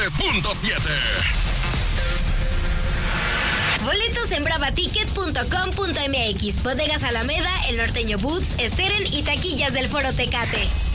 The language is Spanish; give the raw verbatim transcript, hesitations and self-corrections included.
tres punto siete. Boletos en brava ticket punto com punto m x, Bodegas Alameda, El Norteño Boots, Steren y taquillas del Foro Tecate.